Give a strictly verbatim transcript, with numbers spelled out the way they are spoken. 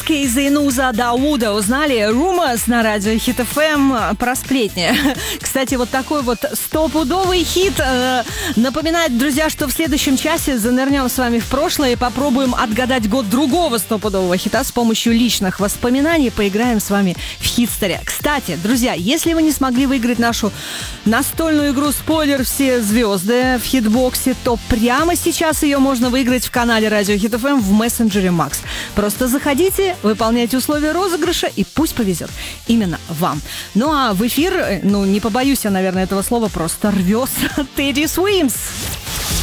Кейза и Нуза Дауда узнали Rumors на радио Хит эф эм про сплетни. Кстати, вот такой вот стопудовый хит. Напоминает, друзья, что в следующем часе занырнем с вами в прошлое и попробуем отгадать год другого стопудового хита с помощью личных воспоминаний. Поиграем с вами в хитстере. Кстати, друзья, если вы не смогли выиграть нашу настольную игру «Спойлер. Все звезды» в хитбоксе, то прямо сейчас ее можно выиграть в канале радио Хит эф эм в мессенджере Макс. Просто заходите, выполняйте условия розыгрыша, и пусть повезет именно вам. Ну а в эфир, ну не побоюсь я, наверное, этого слова, просто рвется Тедди Свимс.